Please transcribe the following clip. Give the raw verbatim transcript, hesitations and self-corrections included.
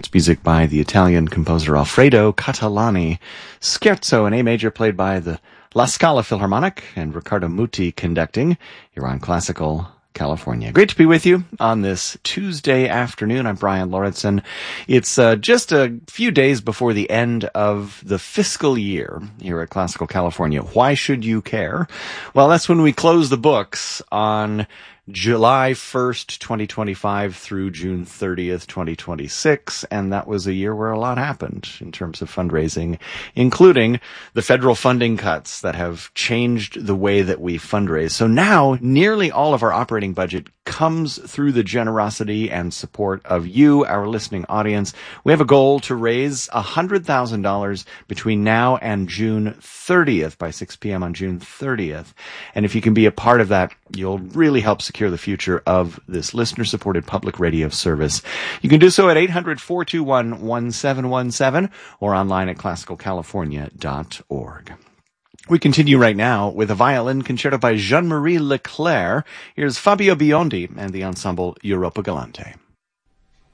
That's music by the Italian composer Alfredo Catalani. Scherzo in A major played by the La Scala Philharmonic and Riccardo Muti conducting. You're on Classical California. Great to be with you on this Tuesday afternoon. I'm Brian Lauritsen. It's uh, just a few days before the end of the fiscal year here at Classical California. Why should you care? Well, that's when we close the books on July first, twenty twenty-five through June thirtieth, twenty twenty-six, and that was a year where a lot happened in terms of fundraising, including the federal funding cuts that have changed the way that we fundraise. So now nearly all of our operating budget comes through the generosity and support of you, our listening audience. We have a goal to raise one hundred thousand dollars between now and June thirtieth by six p.m. on June thirtieth. And if you can be a part of that, you'll really help secure the future of this listener-supported public radio service. You can do so at eight hundred, four two one, one seven one seven or online at classical california dot org. We continue right now with a violin concerto by Jean-Marie Leclerc. Here's Fabio Biondi and the ensemble Europa Galante.